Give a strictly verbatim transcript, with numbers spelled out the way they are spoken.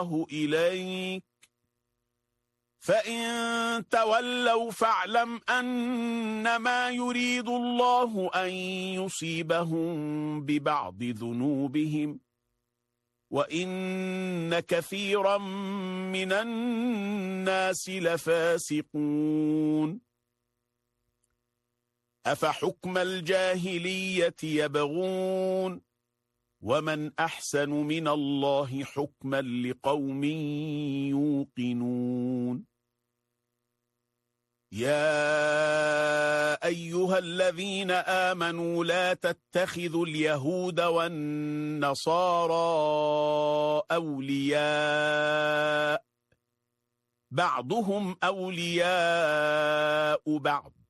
إليك فإن تولوا فاعلم أنما يريد الله أن يصيبهم ببعض ذنوبهم وإن كثيرا من الناس لفاسقون أفحكم الجاهلية يبغون ومن أحسن من الله حكما لقوم يوقنون يا أيها الذين آمنوا لا تتخذوا اليهود والنصارى أولياء بعضهم أولياء بعض